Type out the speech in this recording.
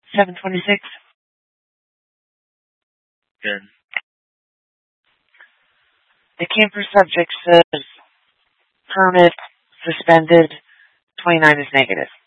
726. Good. The camper subject says permit suspended, 29 is negative.